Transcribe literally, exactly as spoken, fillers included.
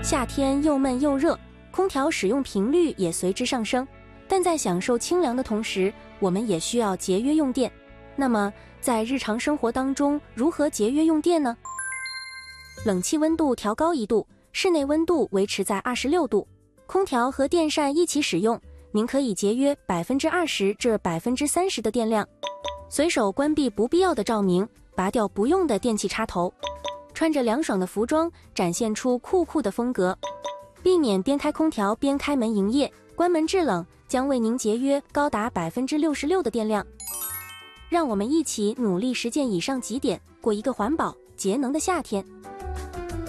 夏天又闷又热，空调使用频率也随之上升。但在享受清凉的同时，我们也需要节约用电。那么，在日常生活当中，如何节约用电呢？冷气温度调高一度，室内温度维持在二十六度，空调和电扇一起使用，您可以节约 百分之二十 至 百分之三十 的电量。随手关闭不必要的照明，拔掉不用的电器插头，穿着凉爽的服装，展现出酷酷的风格。避免边开空调边开门营业，关门制冷将为您节约高达 百分之六十六 的电量。让我们一起努力实践以上几点，过一个环保节能的夏天。